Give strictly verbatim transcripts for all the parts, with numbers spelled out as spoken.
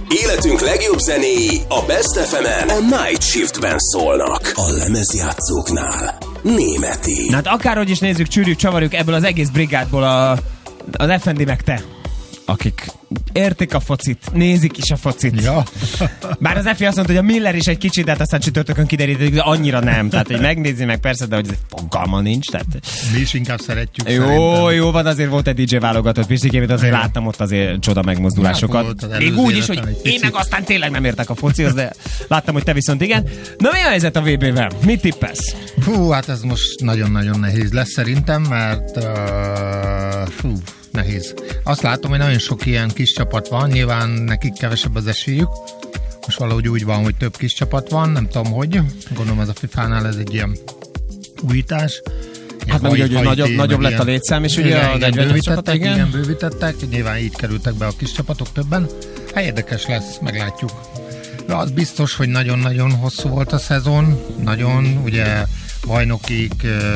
Életünk legjobb zenéi a Best ef emen a Night Shiftben szólnak. A lemezjátszóknál Németi. Na hát akárhogy is nézzük, csűrjük, csavarjuk, ebből az egész brigádból a, az ef en dé meg te, akik értik a focit, nézik is a focit. Ja. Bár az Efi azt mondta, hogy a Miller is egy kicsit, de hát aztán csütörtökön kiderítettük, de annyira nem. Tehát, hogy megnézni meg persze, de hogy fogalma nincs. Tehát... Mi is inkább szeretjük. Jó, szerintem. jó van, azért volt egy dé dzsé válogatott Pistikét, azért igen. Láttam ott azért csoda megmozdulásokat. Hát, még úgy is, hogy én meg aztán tényleg nem értek a focihoz, de láttam, hogy te viszont igen. Na mi a helyzet a vé bével? Mit tippelsz? Fú, hát ez most nagyon-nagyon nehéz lesz szerintem, mert uh, fú, nehéz. Azt látom, hogy nagyon sok ilyen kis csapat van, nyilván nekik kevesebb az esélyük. Most valahogy úgy van, hogy több kis csapat van, nem tudom hogy. Gondolom ez a fifánál ez egy ilyen újítás. Hát meg ugye, hogy nagyobb, nagyobb lett a létszám, és ugye a negyvenöt csapat, igen. Igen, bővítettek, nyilván így kerültek be a kis csapatok többen. Hát érdekes lesz, meglátjuk. De az biztos, hogy nagyon-nagyon hosszú volt a szezon, nagyon, ugye bajnokik,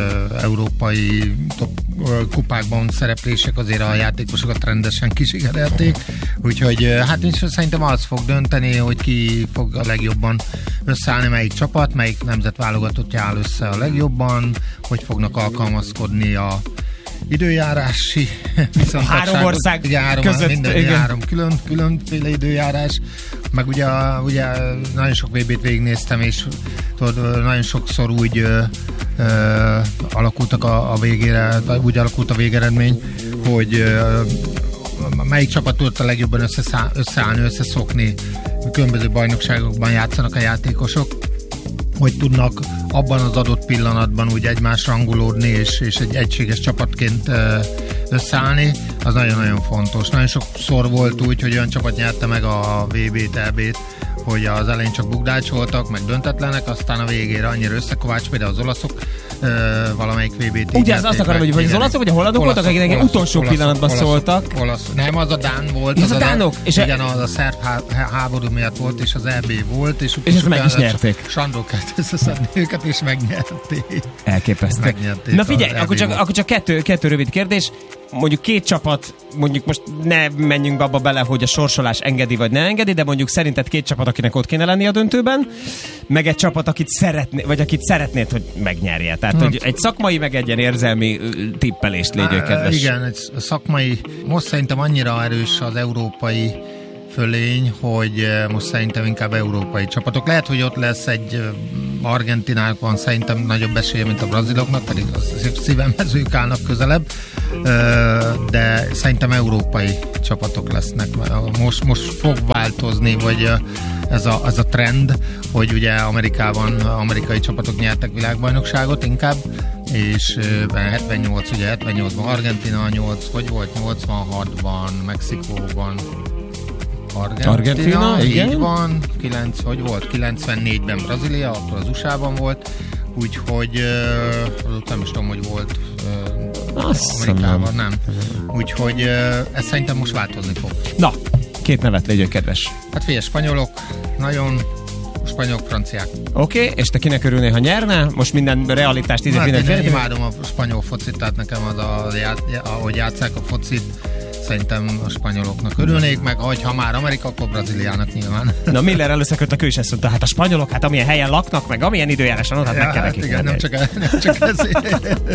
európai top kupákban szereplések azért a játékosokat rendesen kisigerelték, úgyhogy hát is szerintem az fog dönteni, hogy ki fog a legjobban összeállni, melyik csapat, melyik nemzetválogatottja áll össze a legjobban, hogy fognak alkalmazkodni a időjárási három ország igen, három, között minden igen. három külön, különféle időjárás, meg ugye, ugye nagyon sok vé bét végignéztem, és tudod, nagyon sokszor úgy ö, ö, alakultak a, a végére, úgy alakult a végeredmény, hogy ö, melyik csapat tudott a legjobban összeszá, összeállni, összeszokni, különböző bajnokságokban játszanak a játékosok, hogy tudnak abban az adott pillanatban úgy egymásra angolódni, és, és egy egységes csapatként összeállni, az nagyon-nagyon fontos. Nagyon sokszor volt úgy, hogy olyan csapat nyerte meg a vé bét, é bét, hogy az elején csak bukdácsoltak, meg döntetlenek, aztán a végére annyira összekovács, például az olaszok uh, valamelyik vé bét. Ugye az azt akarom, hogy vagy az olaszok, vagy a hollandok voltak, akik olaszok, utolsó olaszok, pillanatban olaszok, szóltak. Olaszok. Nem, az a dán volt. Az, az a dánok? És igen, az a szerb há- háború miatt volt, és az é bé volt, és, és ezt meg is nyerték. Sandor kellett összeszedni őket, és megnyerték. Elképesztő. Megnyerték. Na figyelj, akkor csak, akkor csak kettő, kettő rövid kérdés. Mondjuk két csapat, mondjuk most ne menjünk abba bele, hogy a sorsolás engedi vagy ne engedi, de mondjuk szerinted két csapat, akinek ott kéne lenni a döntőben, meg egy csapat, akit szeretné, vagy akit szeretnéd, hogy megnyerje. Tehát, hogy egy szakmai, meg egy ilyen érzelmi tippelést légy kedves. Igen, egy szakmai, most szerintem annyira erős az európai fölény, hogy most szerintem inkább európai csapatok. Lehet, hogy ott lesz egy Argentinának van szerintem nagyobb esélye, mint a braziloknak, pedig az szívemhez ők állnak közelebb, de szerintem európai csapatok lesznek. Most, most fog változni, vagy ez a, ez a trend, hogy ugye Amerikában amerikai csapatok nyertek világbajnokságot inkább, és hetvennyolc, ugye hetvennyolcban Argentina, nyolc, hogy volt nyolcvanhatban, Mexikóban Argentina, Argentina, igen. Így van, kilenc, hogy volt, kilencvennégyben Brazília, akkor az u es á-ban volt, úgyhogy uh, nem is tudom, hogy volt uh, Amerikában, nem. Úgyhogy uh, ez szerintem most változni fog. Na, két nevet légy kedves. Hát figyelj, spanyolok, nagyon spanyolok, franciák. Oké, okay, és te kinek örülnél, ha nyerne? Most minden realitást ízét, hát minden én imádom a spanyol focit, tehát nekem az, a, ahogy játsszák a focit, szerintem a spanyoloknak örülnék, meg ha már Amerika, akkor Brazíliának nyilván. Na Miller előszaköltek, ő is ezt mondta, hát a spanyolok, hát amilyen helyen laknak, meg amilyen időjáráson ott, hát ja, meg kell hát nekik. igen, nem csak, nem csak ezért.